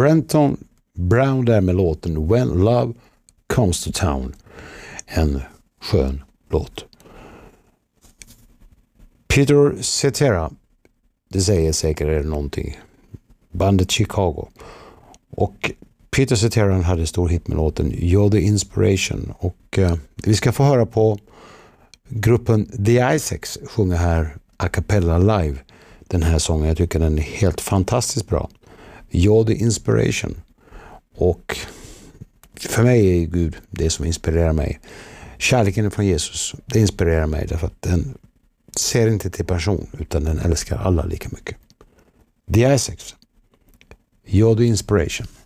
Brenton Brown där med låten When Love Comes to Town. En skön låt. Peter Cetera, det säger säkert någonting. Bandet Chicago. Och Peter Cetera hade stor hit med låten You're the Inspiration. Och vi ska få höra på gruppen The Isaacs sjunga här a cappella live. Den här sången, jag tycker den är helt fantastiskt bra. You're the Inspiration. Och för mig är Gud det som inspirerar mig. Kärleken från Jesus, det inspirerar mig därför att den ser inte till person utan den älskar alla lika mycket. The Isaacs, You're the Inspiration.